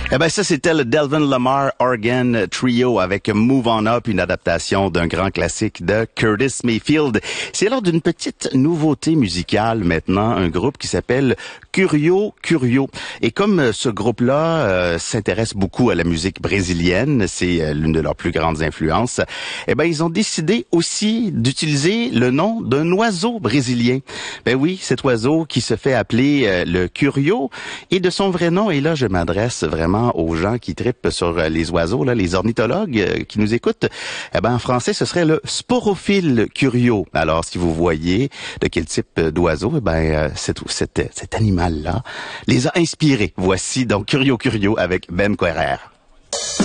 Eh ben ça, c'était le Delvin Lamar Organ Trio avec Move On Up, une adaptation d'un grand classique de Curtis Mayfield. C'est lors d'une petite nouveauté musicale maintenant, un groupe qui s'appelle Curio Curio. Et comme ce groupe-là s'intéresse beaucoup à la musique brésilienne, c'est l'une de leurs plus grandes influences, eh ben ils ont décidé aussi d'utiliser le nom d'un oiseau brésilien. Ben oui, cet oiseau qui se fait appeler le Curio, et de son vrai nom, et là je m'adresse vraiment aux gens qui trippent sur les oiseaux, là, les ornithologues qui nous écoutent, eh ben en français ce serait le Sporophile Curio. Alors si vous voyez de quel type d'oiseau, eh ben cet animal-là les a inspirés. Voici donc Curio Curio avec Ben Querer.